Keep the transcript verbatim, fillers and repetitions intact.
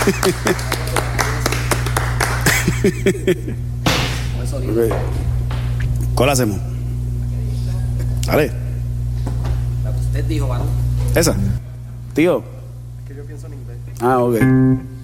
Okay. ¿Cuál hacemos? Dale. Usted dijo, ¿vale? ¿Esa? Tío. Es que yo pienso en inglés. Ah, ok.